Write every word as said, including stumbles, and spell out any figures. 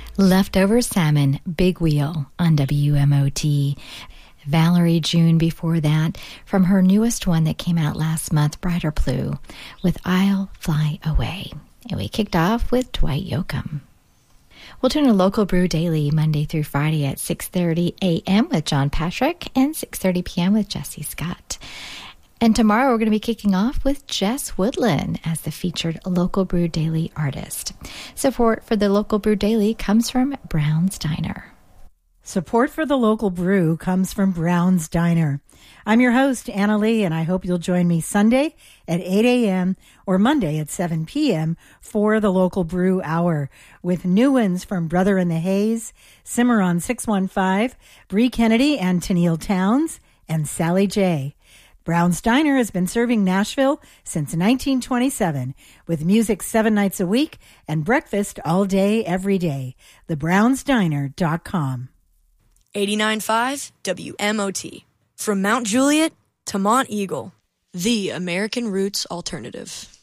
Leftover Salmon, Big Wheel on W M O T. Valerie June before that, from her newest one that came out last month, Brighter Blue, with I'll Fly Away. And we kicked off with Dwight Yoakam. We'll tune to Local Brew Daily Monday through Friday at six thirty a.m. with John Patrick and six thirty p.m. with Jesse Scott. And tomorrow we're going to be kicking off with Jess Woodland as the featured Local Brew Daily artist. Support for the Local Brew Daily comes from Brown's Diner. Support for the Local Brew comes from Brown's Diner. I'm your host, Anna Lee, and I hope you'll join me Sunday at eight a.m. or Monday at seven p.m. for the Local Brew Hour with new ones from Brother in the Haze, Cimarron six one five, Bree Kennedy and Tennille Towns, and Sally J. Brown's Diner has been serving Nashville since nineteen twenty-seven with music seven nights a week and breakfast all day, every day. the browns diner dot com. eighty-nine point five W M O T. From Mount Juliet to Mont Eagle, the American Roots Alternative.